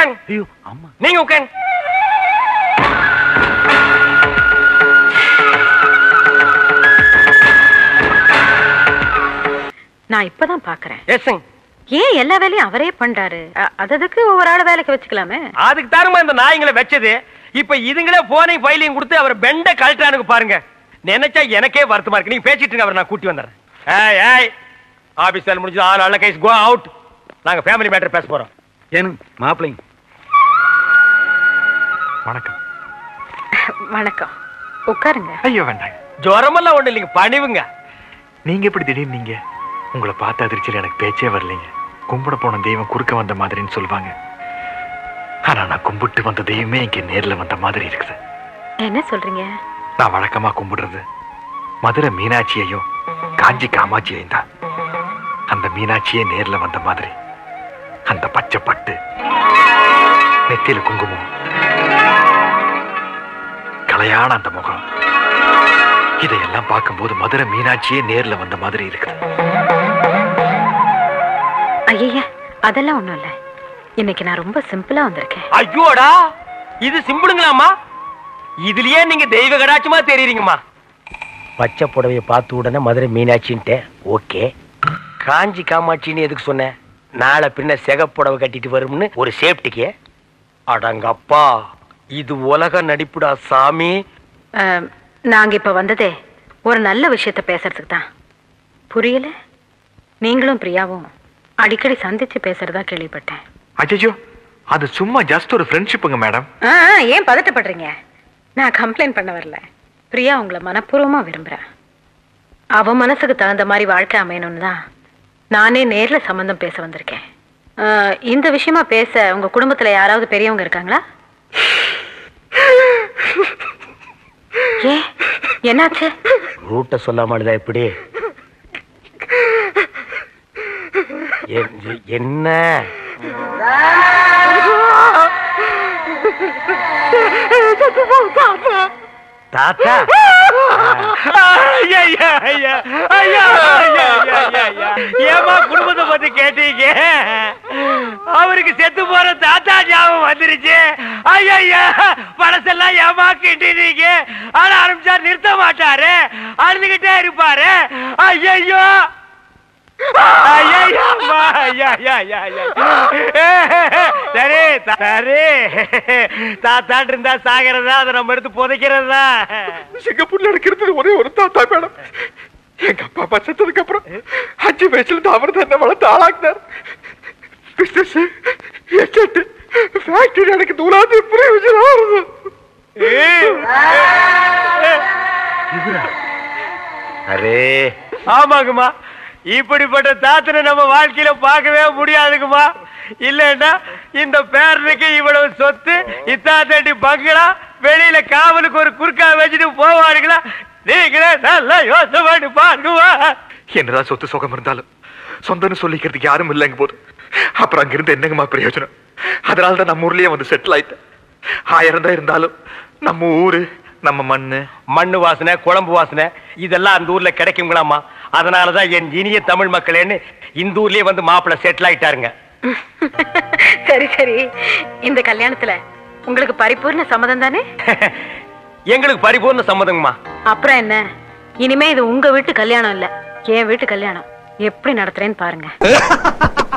உட்காருங்க. ஐயோ அம்மா, நீங்க உட்காருங்க. நான் இப்பதான் பாக்குறேன். எஸ்ங்க. ஏன் எல்லா வேலையும் அவரே பண்றாரு? அதுக்கு ஒவ்வொரு ஆளு வேலைக்கு வச்சுக்கலாமே. அதுக்கு தாருமா இந்த நாய்களை வச்சது. இப்ப இதுங்களே போனையும் ஃபைலையும் கொடுத்து அவர் பெண்ட கழட்டானுக்கு பாருங்க. நினைச்சா எனக்கே வருத்தமா இருக்கு. நீங்க பேசிட்டு இருங்க, அவர் நான் கூட்டி வந்துடுறேன். ஏய் ஏய், ஆபீஸ் வேலை முடிஞ்சு ஆல் நல்ல கைஸ் கோ அவுட். நாங்க ஃபேமிலி மேட்டர் பேச போறோம். ஏனுங்க மாப்பிள்ளைங்க. வணக்கம். வணக்கம், உட்காருங்க. ஐயோ வேண்டாங்க. ஜுரமெல்லாம் ஒண்ணு இல்லைங்க, பணிவுங்க. நீங்க எப்படி திடீர்னு நீங்க? உங்களை பார்த்த அதிர்ச்சியில் எனக்கு பேச்சே வரலைங்க. கும்பிட போன தெய்வம் குறுக்க வந்த மாதிரின்னு சொல்லுவாங்க. ஆனா நான் கும்பிட்டு வந்த தெய்வமே இங்க நேர்ல வந்த மாதிரி இருக்குது. என்ன சொல்றீங்க? நான் வழக்கமா கும்பிடுறது மதுரை மீனாட்சியையும் காஞ்சி காமாட்சியையும் தான். அந்த மீனாட்சியே நேர்ல வந்த மாதிரி அந்த பச்சை பட்டு, நெத்தியில குங்குமம், கலையான அந்த முகம், இதையெல்லாம் பார்க்கும்போது மதுரை மீனாட்சியே நேர்ல வந்த மாதிரி இருக்குது. ஐயா, அதெல்லாம் ஒண்ணும் இல்ல. இன்னைக்கு நான் ரொம்ப சிம்பிளா வந்திருக்கேன். ஐயோடா, இது சிம்பிளுங்களாமா? இதுலயே நீங்க தெய்வ கடாட்சமா தெரியுறீங்கம்மா. பச்சை புடவைய பார்த்த உடனே மதுரை மீனாட்சின்ட்டு ஓகே. காஞ்சி காமாட்சின்னு எதுக்கு சொன்ன? நாளை பின்ன செகப்புடவை கட்டிட்டு வரும்னு ஒரு சேஃப்டிக்கு. அடங்கப்பா, இது உலக நடிப்புடா சாமி. நாங்க இப்ப வந்ததே ஒரு நல்ல விஷயத்த பேசுறதுக்கு தான். புரியல? நீங்களும் பிரியாவும் அடிக்கடி சந்திச்சு பேசுறதா கேள்விப்பட்டேன். அஜய்யோ, அது சும்மா ஜஸ்ட் ஒரு ஃப்ரெண்ட்ஷிப்புங்க மேடம். ஏன் பதட்டப்படுறீங்க? நான் கம்ப்ளைண்ட் பண்ண வரல. பிரியா உங்களை மனப்பூர்வமா விரும்புறா. அவ மனசுக்கு தகுந்த மாதிரி வாழ்க்கை அமையணும்னு தான் நானே நேர்ல சம்பந்தம் பேச வந்திருக்கேன். இந்த விஷயமா பேச உங்க குடும்பத்துல யாராவது பெரியவங்க இருக்காங்களா? ஏ, என்னாச்சு? ரூட்ட சொல்லாமலுதான் எப்படி? என்ன தாத்தா? ஏமா குடும்பத்தை பத்தி கேட்டீங்க? அவருக்கு செத்து போற தாத்தா ஞாபகம் வந்துருச்சு. ஐயா, பழசெல்லாம் ஏமா கிட்டீங்க? ஆட ஆரம்பிச்சா நிறுத்த மாட்டாரு, அழுதுகிட்டே இருப்பாரு. ஐயோ சரி சரி, தாத்தாட்டு இருந்தா சாகிறதா, அதை நம்ம எடுத்து புதைக்கிறதா? சிங்கப்பூர்ல இருக்கிறது ஒரே ஒரு தாத்தா மேடம். எங்க அப்பா அப்பா செத்ததுக்கு அப்புறம் 5 வயசுல இருந்து அவர் தான் என்ன வளர்த்து ஆளாக்குனார். பிசினஸ், எஸ்டேட், ஃபேக்டரி எனக்கு தூளாது பிரயோஜனம். அரே ஆமாங்கம்மா, இப்படிப்பட்ட தாத்தனை நம்ம வாழ்க்கையில பார்க்கவே முடியாதுங்கம்மா. இல்லன்னா இந்த பேரனுக்கு இவ்வளவு சொத்து, இத்தாத்தடி பங்களா, வெளியில காவலுக்கு ஒரு குறுக்கா வச்சுட்டு போவாருங்களா? நீங்களே நல்லா யோசனை பண்ணி பாருங்கம்மா. என்னதான் சொத்து சுகம் இருந்தாலும் சொந்தம்னு சொல்லிக்கிறதுக்கு யாரும் இல்லைங்க போது அப்புறம் அங்கிருந்து என்னங்கம்மா பிரயோஜனம்? அதனாலதான் நம்ம ஊர்லயே வந்து செட்டில் ஆயிட்டேன். 1000 தான் இருந்தாலும் நம்ம ஊரு, நம்ம மண்ணு வாசனை, குழம்பு வாசனை இதெல்லாம் அந்த ஊர்ல கிடைக்குங்களாமா. அதனாலதான் என் இனிய தமிழ் மக்களேன்னு இந்த ஊர்லயே வந்து மாப்பிள்ள செட்டில் ஆயிட்டாருங்க. சரி சரி, இந்த கல்யாணத்துல உங்களுக்கு பரிபூர்ண சம்மதம் தானே? எங்களுக்கு பரிபூர்ண சம்மதங்கம்மா. அப்புறம் என்ன, இனிமே இது உங்க வீட்டு கல்யாணம் இல்ல, என் வீட்டு கல்யாணம். எப்படி நடத்துறேன்னு பாருங்க.